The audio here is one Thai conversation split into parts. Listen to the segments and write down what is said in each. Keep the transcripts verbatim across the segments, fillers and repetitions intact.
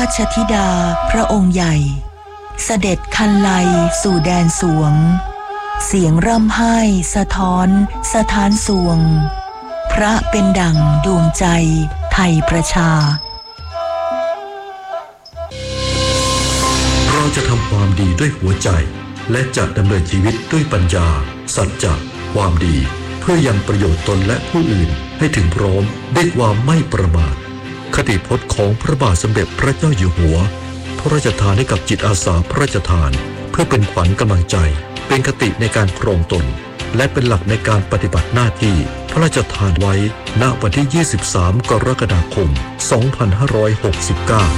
ชธิดาพระองค์ใหญ่เสด็จคันไลสู่แดนสวงเสียงร่ำไห้สะท้อนสถานสวงพระเป็นดั่งดวงใจไทยประชาเราจะทำความดีด้วยหัวใจและจะดำเนินชีวิตด้วยปัญญาสัจจะความดีเพื่อยังประโยชน์ตนและผู้อื่นให้ถึงพร้อมด้วยความไม่ประมาทคติพจน์ของพระบาทสมเด็จพระเจ้าอยู่หัวพระราชทานให้กับจิตอาสาพระราชทานเพื่อเป็นขวัญกำลังใจเป็นคติในการครองตนและเป็นหลักในการปฏิบัติหน้าที่พระราชทานไว้ณวันที่ยี่สิบสามกรกฎาคมสองพันห้าร้อยหกสิบเก้า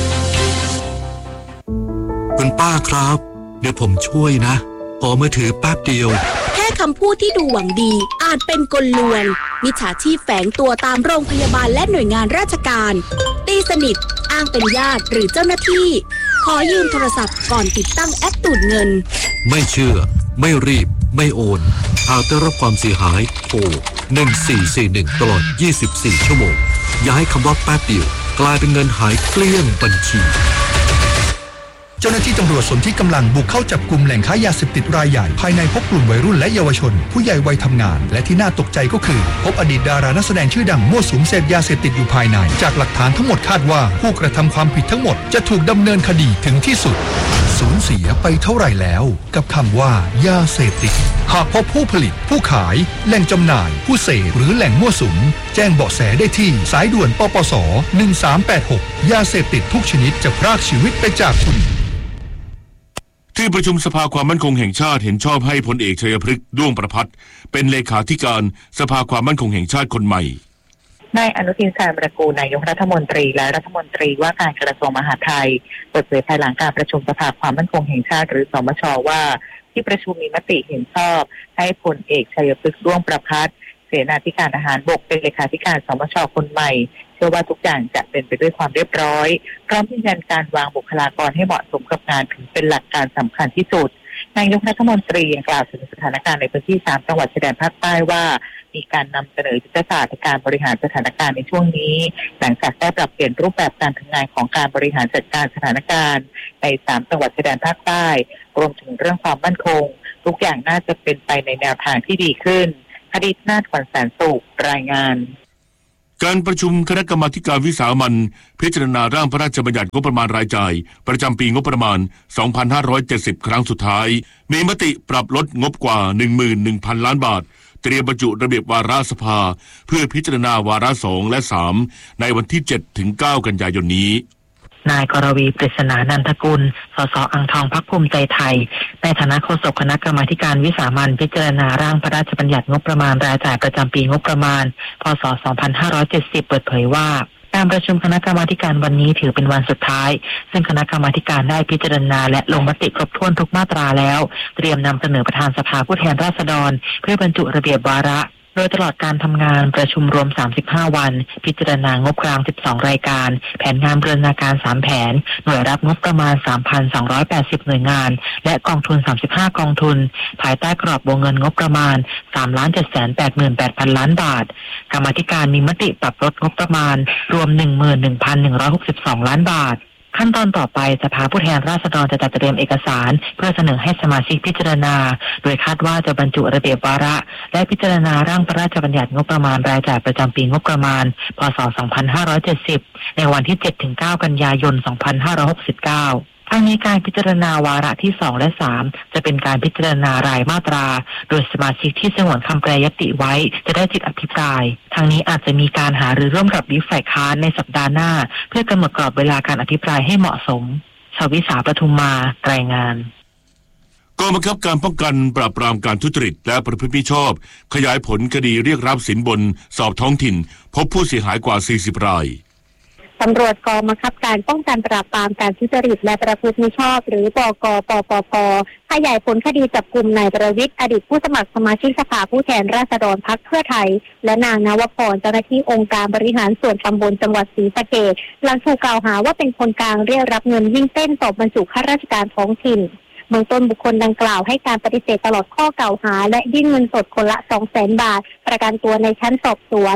คุณป้าครับเดี๋ยวผมช่วยนะขอมือถือแป๊บเดียวแค่คำพูดที่ดูหวังดีอาจเป็นกลลวงมิจฉาชีพแฝงตัวตามโรงพยาบาลและหน่วยงานราชการตีสนิทอ้างเป็นญาติหรือเจ้าหน้าที่ขอยืมโทรศัพท์ก่อนติดตั้งแอปดูดเงินไม่เชื่อไม่รีบไม่โอนหากได้รับความเสียหายโทรหนึ่งสี่สี่หนึ่งตลอดยี่สิบสี่ชั่วโมงอย่าให้คำว่าแป๊บเดียวกลายเป็นเงินหายเกลี้ยงบัญชีเจ้าหน้าที่ตำรวจสนที่กำลังบุกเข้าจับกลุ่มแหล่งค้ายาเสพติดรายใหญ่ภายในพบกลุ่มวัยรุ่นและเยาวชนผู้ใหญ่วัยทำงานและที่น่าตกใจก็คือพบอดีตดารานักแสดงชื่อดังมั่วสุมเสพยาเสพติดอยู่ภายในจากหลักฐานทั้งหมดคาดว่าผู้กระทำความผิดทั้งหมดจะถูกดำเนินคดีถึงที่สุดสูญเสียไปเท่าไหร่แล้วกับคำว่ายาเสพติดหากพบผู้ผลิตผู้ขายแหล่งจำหน่ายผู้เสพหรือแหล่งมั่วสุมแจ้งเบาะแสได้ที่สายด่วนปปสหนึ่งสามแปดหกยาเสพติดทุกชนิดจะพรากชีวิตไปจากคุณที่ประชุมสภาความมั่นคงแห่งชาติเห็นชอบให้พลเอกชัยพฤกษ์ด้วงประภัตรเป็นเลขาธิการสภาความมั่นคงแห่งชาติคนใหม่นายอนุทินชาญวิรากูลนายกรัฐมนตรีและรัฐมนตรีว่าการกระทรวงมหาดไทยเปิดเผยภายหลังการประชุมสภาความมั่นคงแห่งชาติหรือสมช.ว่าที่ประชุมมีมติเห็นชอบให้พลเอกชัยพฤกษ์ด้วงประภัตรเสนาธิการทหารบกเป็นเลขาธิการสมช.คนใหม่เชื่อว่าทุกอย่างจะเป็นไปด้วยความเรียบร้อยพร้อมยืนยันการวางบุคลากรให้เหมาะสมกับงานถือเป็นหลักการสำคัญที่สุดนายกรัฐมนตรียังกล่าวถึงสถานการณ์ในพื้นที่สามจังหวัดชายแดนภาคใต้ว่ามีการนำเสนอยุทธศาสตร์ในการบริหารสถานการณ์ในช่วงนี้หลังจากได้ปรับเปลี่ยนรูปแบบการทำงานของการบริหารจัดการสถานการณ์ในสามจังหวัดชายแดนภาคใต้รวมถึงเรื่องความมั่นคงทุกอย่างน่าจะเป็นไปในแนวทางที่ดีขึ้นคดีนาฏขวัญแสนสุขรายงานการประชุมคณะกรรมาธิการวิสามัญพิจารณาร่างพระราชบัญญัติงบประมาณรายจ่ายประจำปีงบประมาณสองพันห้าร้อยเจ็ดสิบครั้งสุดท้ายมีมติปรับลดงบกว่า หนึ่งหมื่นหนึ่งพัน ล้านบาทเตรียมบรรจุระเบียบวาระสภาเพื่อพิจารณาวาระสองและสามในวันที่เจ็ดถึงเก้ากันยายนนี้นายกรวีปริศนานันทกุลสสอ่างทองพรรคภูมิใจไทยในฐานะโฆษกคณะกรรมาธิการวิสามัญพิจารณาร่างพระราชบัญญัติงบประมาณรายจ่ายประจำปีงบประมาณพ.ศ. สองพันห้าร้อยเจ็ดสิบเปิดเผยว่าการประชุมคณะกรรมาธิการวันนี้ถือเป็นวันสุดท้ายซึ่งคณะกรรมาธิการได้พิจารณาและลงมติครบถ้วนทุกมาตราแล้วเตรียมนำเสนอประธานสภาผู้แทนราษฎรเพื่อบรรจุระเบียบวาระโดยตลอดการทำงานประชุมรวมสามสิบห้าวันพิจารณางบกลางสิบสองรายการแผนงานบูรณาการสามแผนหน่วยรับงบประมาณ สามพันสองร้อยแปดสิบ หน่วยงานและกองทุนสามสิบห้ากองทุนภายใต้กรอบวงเงินงบประมาณ สามล้านเจ็ดแสนแปดหมื่นแปดพัน ล้านบาทกรรมาธิการมีมติปรับลดงบประมาณรวม หนึ่งหมื่นหนึ่งพันหนึ่งร้อยหกสิบสอง ล้านบาทขั้นตอนต่อไปสภาผู้แทนราษฎรจะจัดเตรียมเอกสารเพื่อเสนอให้สมาชิกพิจารณาโดยคาดว่าจะบรรจุระเบียบวาระและพิจารณาร่างพระราชบัญญัติงบประมาณรายจ่ายประจำปีงบประมาณพ.ศ. สองพันห้าร้อยเจ็ดสิบในวันที่ เจ็ดถึงเก้า กันยายน สองพันห้าร้อยหกสิบเก้าทั้งนี้การพิจารณาวาระที่สองและสามจะเป็นการพิจารณารายมาตราโดยสมาชิกที่สงวนคำแปรยติไว้จะได้สิทธิอภิปรายทั้งนี้อาจจะมีการหารือร่วมกับวิปฝ่ายค้านในสัปดาห์หน้าเพื่อกำหนดกรอบเวลาการอภิปรายให้เหมาะสมชวิสาประทุมมารายงานกองบังคับการป้องกันปราบปรามการทุจริตและประพฤติมิชอบขยายผลคดีเรียกรับสินบนสอบท้องถิ่นพบผู้เสียหายกว่าสี่สิบรายตำรวจกองบังคับการป้องกันปราบปรามการทุจริตและประพฤติมิชอบหรือปกปปปขยายผลคดีจับกุมนายประวิตรอดีตผู้สมัครสมาชิกสภาผู้แทนราษฎรพรรคเพื่อไทยและนางนวพรเจ้าหน้าที่องค์การบริหารส่วนตำบลจังหวัดศรีสะเกษหลังถูกกล่าวหาว่าเป็นคนกลางเรียกรับเงินวิ่งเต้นต่อบรรจุข้าราชการท้องถิ่นเบื้องต้นบุคคลดังกล่าวให้การปฏิเสธตลอดข้อกล่าวหาและยื่นเงินสดคนละ สองแสน บาทประกันตัวในชั้นสอบสวน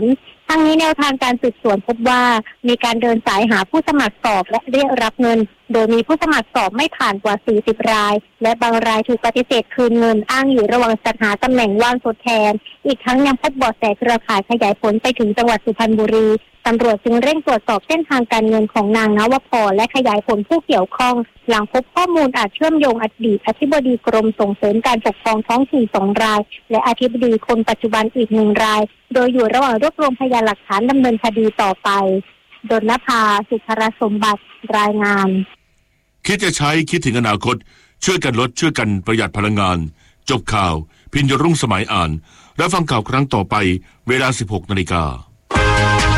ทั้งนี้แนวทางการสืบสวนพบว่ามีการเดินสายหาผู้สมัครสอบและเรียกรับเงินโดยมีผู้สมัครสอบไม่ผ่านกว่าสี่สิบรายและบางรายถูกปฏิเสธคืนเงินอ้างอยู่ระหว่างจัดหาตำแหน่งว่างทดแทนอีกทั้งยังพบเบาะแสเครือข่ายขยายผลไปถึงจังหวัดสุพรรณบุรีตำรวจจึงเร่งตรวจสอบเส้นทางการเงินของนางนวพรและขยายผลผู้เกี่ยวข้องหลังพบข้อมูลอาจเชื่อมโยงอดีตอธิบดีกรมส่งเสริมการปกครองท้องถิ่นสองรายและอธิบดีคนปัจจุบันอีกหนึ่งรายโดยอยู่ระหว่างรวบรวมพยานหลักฐานดำเนินคดีต่อไปดลภา สุภรสมบัติรายงานคิดจะใช้คิดถึงอนาคตช่วยกันลดช่วยกันประหยัดพลังงานจบข่าวพิญญรุ่งสมัยอ่านและฟังข่าวครั้งต่อไปเวลา สิบหกนาฬิกา